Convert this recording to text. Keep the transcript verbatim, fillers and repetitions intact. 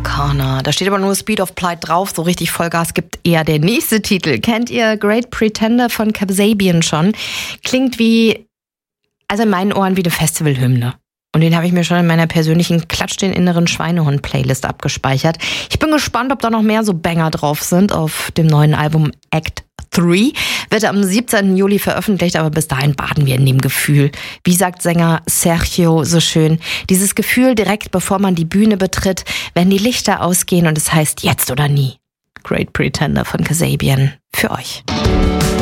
Americana. Da steht aber nur Speed of Plight drauf. So richtig Vollgas gibt eher der nächste Titel. Kennt ihr Great Pretender von Kasabian schon? Klingt wie, also in meinen Ohren wie eine Festivalhymne. Und den habe ich mir schon in meiner persönlichen Klatsch den inneren Schweinehund-Playlist abgespeichert. Ich bin gespannt, ob da noch mehr so Banger drauf sind auf dem neuen Album Act drei. Wird am siebzehnten Juli veröffentlicht, aber bis dahin baden wir in dem Gefühl. Wie sagt Sänger Sergio so schön, dieses Gefühl direkt bevor man die Bühne betritt, wenn die Lichter ausgehen und es heißt jetzt oder nie. Great Pretender von Kasabian für euch.